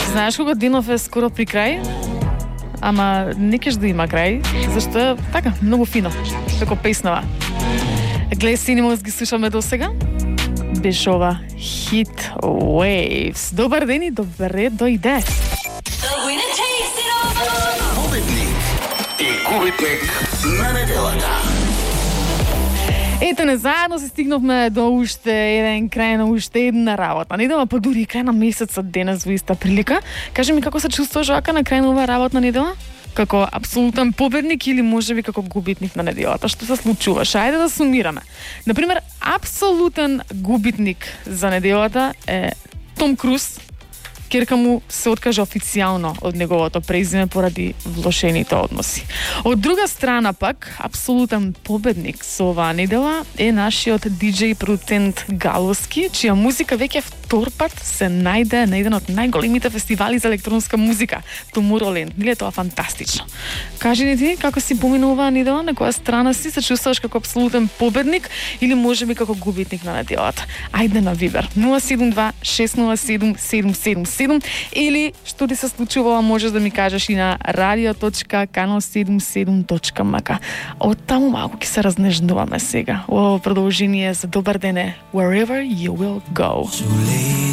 Знаеш кога денов е скоро при крај? Ама не кеш да има крај, зашто е така, многу фино, како песнава. Глеј Синемос ги слушаме до сега. Беше ова Heat Waves. Добар ден и добре дојде. Победник и губитник на неделата. Ете не, заедно се стигнавме до уште еден крај на уште една работа. Недела, па дури и крај на месецот денес во иста прилика. Кажи ми како се чувствуваш вака на крај на оваа работна недела? Како апсолутен победник или можеби како губитник на неделата? Што се случуваше? Ајде да сумираме. Например, апсолутен губитник за неделата е Том Круз. Керка му се откажа официјално од неговото презиме поради влошените односи. Од друга страна пак, апсолутен победник со оваа недела е нашиот диџеј продуцент Галовски, чија музика веќе втор пат се најде на еден од најголемите фестивали за електронска музика, Tomorrowland. Нели е тоа фантастично? Кажи ни ти, како си помина оваа недела, на која страна си се чувствуваш како апсолутен победник или можеби како губитник на неделата? Ајде на Вибер 072 607 777 или што ти се случувало можеш да ми кажеш и на radio.kanal77.mk. Од таму малку ќе се разнежнуваме сега. Ово продолжение за добар дене Wherever You Will Go.